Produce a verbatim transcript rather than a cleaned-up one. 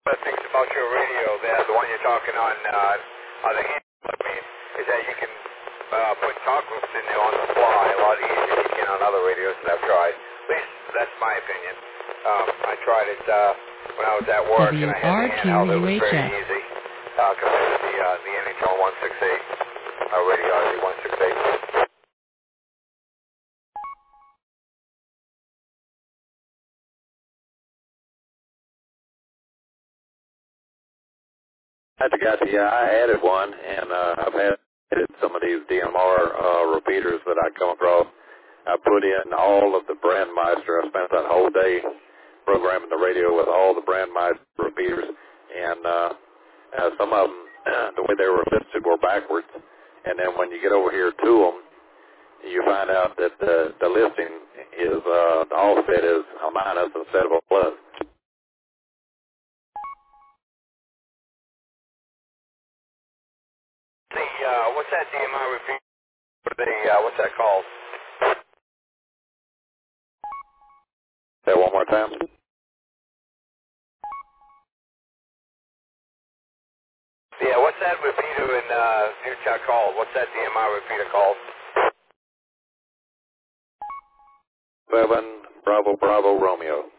The things about your radio, there, the one you're talking on, uh, on the handle, I mean, is that you can uh, put talk groups in there on the fly a lot easier than you can on other radios that I've tried. At least that's my opinion. Um, I tried it uh, when I was at work, and I had the handheld. It was very easy uh, compared to the, uh, the N H L one sixty-eight uh, radio, the one sixty-eight. I got the, uh, I added one, and uh, I've added some of these D M R uh, repeaters that I come across. I put in all of the Brandmeister. I spent that whole day programming the radio with all the Brandmeister repeaters, and uh, uh, some of them, the way they were listed were backwards. And then when you get over here to them, you find out that the, the listing is, uh, the offset is a minus instead of a plus. The, uh, what's that D M I repeater? The, uh, what's that called? Say it one more time. Yeah, what's that repeater in uh, Utah called? What's that D M I repeater called? Seven Bravo Bravo Romeo.